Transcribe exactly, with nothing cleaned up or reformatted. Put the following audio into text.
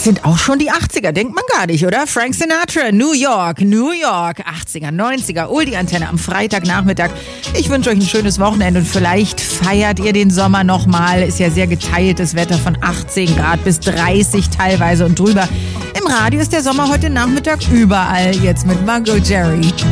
sind auch schon die achtziger, denkt man gar nicht, oder? Frank Sinatra, New York, New York, achtziger, neunziger, Oldie-Antenne am Freitagnachmittag. Ich wünsche euch ein schönes Wochenende und vielleicht feiert ihr den Sommer nochmal. Ist ja sehr geteiltes Wetter von achtzehn Grad bis dreißig teilweise und drüber. Im Radio ist der Sommer heute Nachmittag überall, jetzt mit Margot Jerry.